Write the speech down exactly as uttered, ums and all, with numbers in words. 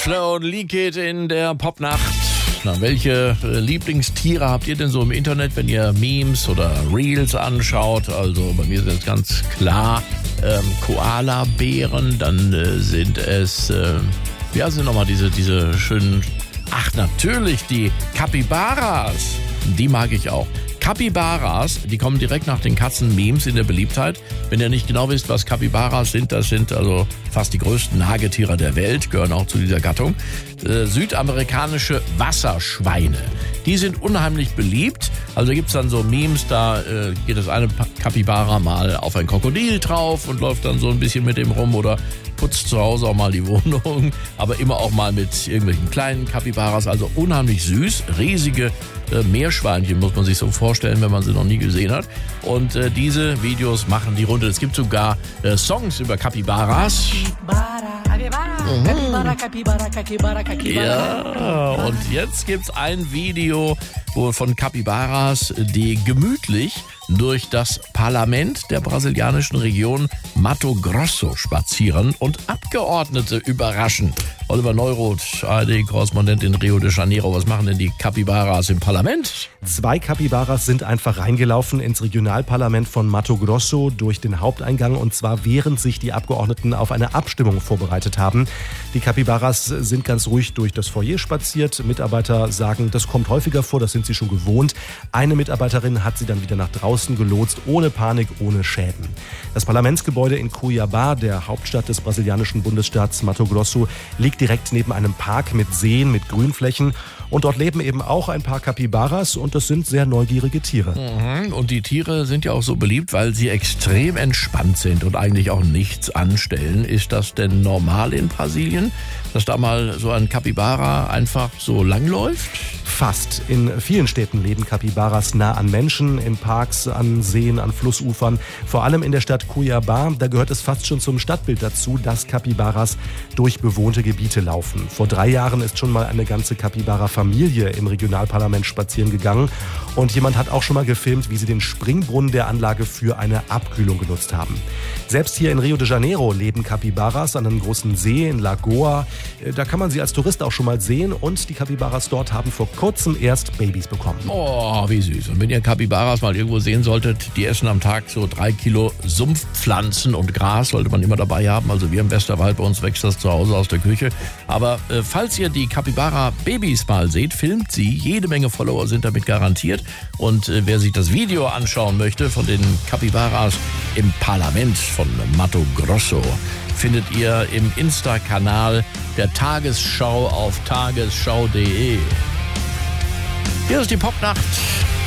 Flo und Leakit in der Popnacht. Na, welche äh, Lieblingstiere habt ihr denn so im Internet, wenn ihr Memes oder Reels anschaut? Also bei mir sind es ganz klar ähm, Koala-Bären, dann äh, sind es, äh, ja, sind nochmal diese, diese schönen, ach natürlich, die Capybaras, die mag ich auch. Capybaras, die kommen direkt nach den Katzen-Memes in der Beliebtheit. Wenn ihr nicht genau wisst, was Capybaras sind, das sind also fast die größten Nagetiere der Welt, gehören auch zu dieser Gattung. Äh, südamerikanische Wasserschweine. Die sind unheimlich beliebt. Also gibt's dann so Memes, da äh, geht das eine Capybara mal auf ein Krokodil drauf und läuft dann so ein bisschen mit dem rum oder putzt zu Hause auch mal die Wohnung, aber immer auch mal mit irgendwelchen kleinen Capybaras, also unheimlich süß, riesige äh, Meerschweinchen, muss man sich so vorstellen, wenn man sie noch nie gesehen hat. Und äh, diese Videos machen die Runde. Es gibt sogar äh, Songs über Capybaras. Mhm. Ja, und jetzt gibt's ein Video wo von Capybaras, die gemütlich durch das Parlament der brasilianischen Region Mato Grosso spazieren und Abgeordnete überraschen. Oliver Neuroth, A R D-Korrespondent in Rio de Janeiro. Was machen denn die Capybaras im Parlament? Zwei Capybaras sind einfach reingelaufen ins Regionalparlament von Mato Grosso durch den Haupteingang, und zwar während sich die Abgeordneten auf eine Abstimmung vorbereitet haben. Die Capybaras sind ganz ruhig durch das Foyer spaziert. Mitarbeiter sagen, das kommt häufiger vor, das sind sie schon gewohnt. Eine Mitarbeiterin hat sie dann wieder nach draußen gelotst, ohne Panik, ohne Schäden. Das Parlamentsgebäude in Cuiabá, der Hauptstadt des brasilianischen Bundesstaats Mato Grosso, liegt direkt neben einem Park mit Seen, mit Grünflächen. Und dort leben eben auch ein paar Capybaras, und das sind sehr neugierige Tiere. Mhm. Und die Tiere sind ja auch so beliebt, weil sie extrem entspannt sind und eigentlich auch nichts anstellen. Ist das denn normal in Brasilien, dass da mal so ein Capybara einfach so langläuft? Fast. In vielen Städten leben Capybaras nah an Menschen, in Parks, an Seen, an Flussufern. Vor allem in der Stadt Cuiabá, da gehört es fast schon zum Stadtbild dazu, dass Capybaras durch bewohnte Gebiete laufen. Vor drei Jahren ist schon mal eine ganze Capybara-Familie im Regionalparlament spazieren gegangen, und jemand hat auch schon mal gefilmt, wie sie den Springbrunnen der Anlage für eine Abkühlung genutzt haben. Selbst hier in Rio de Janeiro leben Capybaras an einem großen See in Lagoa. Da kann man sie als Tourist auch schon mal sehen, und die Capybaras dort haben vor kurzem erst Babys bekommen. Oh, wie süß. Und wenn ihr Capybaras mal irgendwo sehen solltet, die essen am Tag so drei Kilo Sumpfpflanzen und Gras, sollte man immer dabei haben. Also wir im Westerwald, bei uns wächst das zu Hause aus der Küche. Aber äh, falls ihr die Capybara-Babys mal seht, filmt sie. Jede Menge Follower sind damit garantiert. Und äh, wer sich das Video anschauen möchte von den Capybaras im Parlament von Mato Grosso, findet ihr im Insta-Kanal der Tagesschau auf tagesschau punkt de. Hier ist die Popnacht